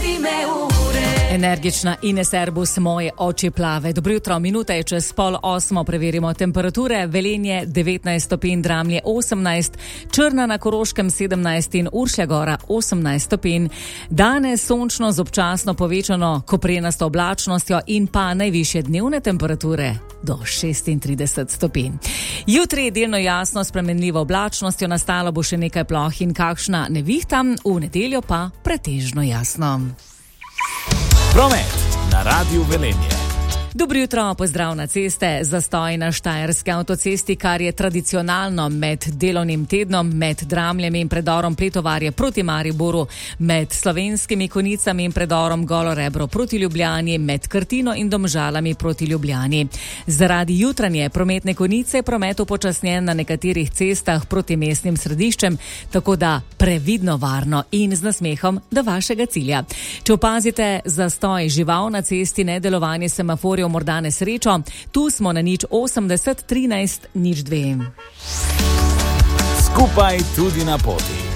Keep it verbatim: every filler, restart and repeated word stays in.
Energična Ines Erbus, moje oči plave. Dobro jutro, minuta je čez pol osmo, preverimo temperature. Velenje devetnajst stopinj, Dramlje osemnajst, Črna na Koroškem sedemnajst in Uršlja Gora osemnajst stopinj. Danes sončno z občasno povečano koprenasto oblačnostjo in pa najvišje dnevne temperature do šestintrideset stopinj. Jutri je delno jasno, spremenljivo oblačnostjo, nastalo bo še nekaj ploh in kakšna nevihta, v nedeljo pa pretežno jasno. Promet na Radiu Velenje. Dobro jutro, pozdrav na ceste. Zastoj na Štajerski avtocesti, kar je tradicionalno med delovnim tednom, med Dramljem in predorom Pletovarje proti Mariboru, med Slovenskimi Konicami in predorom Golo Rebro proti Ljubljani, med Krtino in Domžalami proti Ljubljani. Zaradi jutranje prometne konice je promet upočasnjen na nekaterih cestah proti mestnim središčem, tako da previdno, varno in z nasmehom do vašega cilja. Če opazite zastoj, žival na cesti, nedelovanje semaforjev, morda nesrečo, tu smo na nič osemdeset trinajst nič dve. Skupaj tudi na poti.